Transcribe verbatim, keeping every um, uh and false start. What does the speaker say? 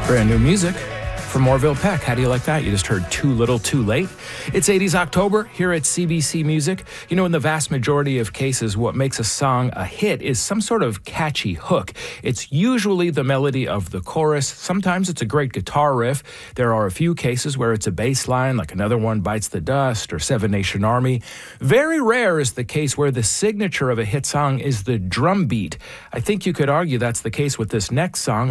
Brand new music from Orville Peck. How do you like that? You just heard Too Little Too Late. It's eighties October here at C B C Music. You know, in the vast majority of cases, what makes a song a hit is some sort of catchy hook. It's usually the melody of the chorus. Sometimes it's a great guitar riff. There are a few cases where it's a bass line, like Another One Bites the Dust or Seven Nation Army. Very rare is the case where the signature of a hit song is the drum beat. I think you could argue that's the case with this next song.